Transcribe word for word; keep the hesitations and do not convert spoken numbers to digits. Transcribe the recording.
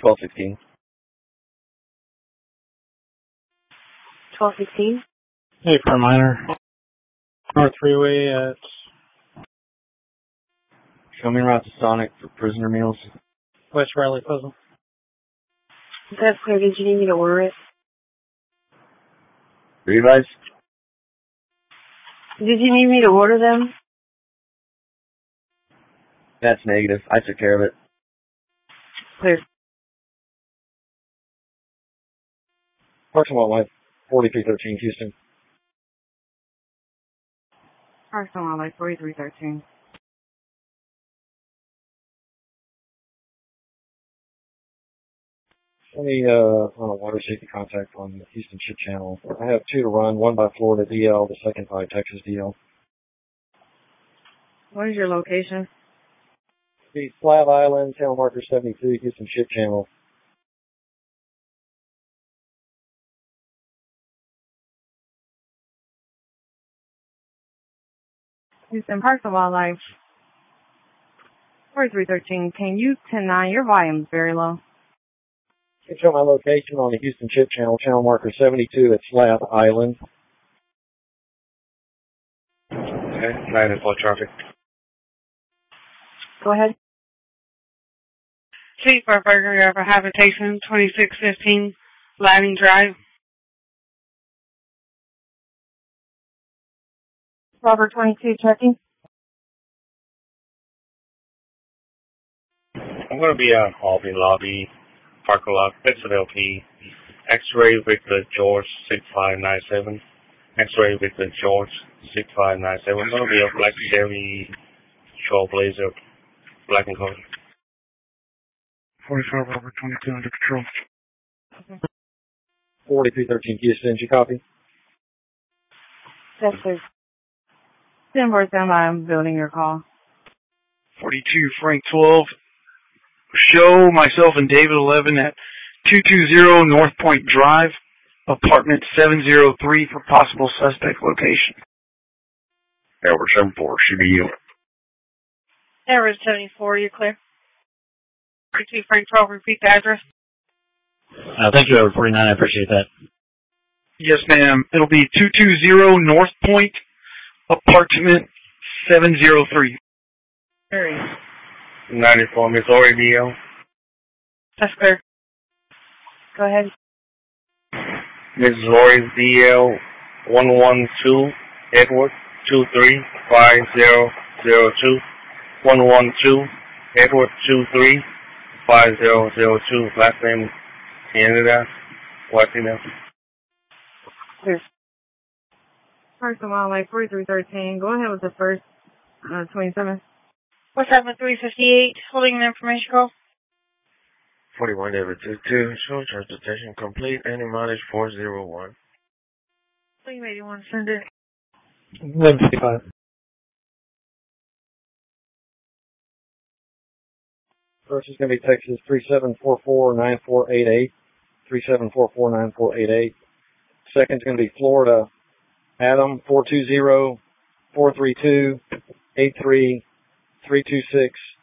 twelve sixteen. twelve sixteen? Hey, for minor. North Freeway at... Show me route to Sonic for prisoner meals. West Riley Puzzle. That's clear. Did you need me to order it? Levi's? Did you need me to order them? That's negative. I took care of it. Clear. Parks and Wildlife, forty-three thirteen, Houston. Parks and Wildlife, forty-three thirteen. Any uh, on a water safety contact on the Houston Ship Channel. I have two to run, one by Florida D L, the second by Texas D L. What is your location? The Flat Island, channel marker seventy-two, Houston Ship Channel. Houston Parks and Wildlife, forty-three thirteen. Can you ten nine? Your volume's very low. I can show my location on the Houston Ship Channel, channel marker seventy-two at Flat Island. Okay, nine and four traffic. Go ahead. Chief for Burger for Habitation, twenty-six fifteen Lighting Drive. Robert twenty-two, checking. I'm going to be at Albany Lobby, parking lot, exit L P, X-ray Victor George six five nine seven, X-ray Victor George six five nine seven. I'm going to be a black Chevy Trailblazer, black and color. forty-five Robert twenty-two under control. forty-three thirteen, Houston, did you copy? Yes, sir. ten four standby, I'm building your call. forty-two Frank twelve. Show myself and David eleven at two two zero North Point Drive, apartment seven oh three for possible suspect location. Edward seven four, should be you. Edward seventy-four, you're clear. forty-two Frank twelve, repeat the address. Uh, thank you, Edward forty-nine, I appreciate that. Yes, ma'am. It'll be two two zero North Point, apartment seven oh three. Hurry. ninety-four, Missouri D L. That's clear. Go ahead. Missouri D L one one two, Edward two three five zero zero two, one one two, Edward two three five zero zero two, last name Canada, what's your name? Clear. Parks and Wildlife, forty-three thirteen. Go ahead with the first uh, twenty-seven. What's up with three fifty-eight? Holding an information call. forty-one David two two, show transportation complete, any mileage four zero one. What do you maybe want to send it? eleven fifty-five. First is going to be Texas three seven four four nine four eight eight, three seven four four nine four eight eight. Second is going to be Florida Adam four two zero four three two eight three three two six.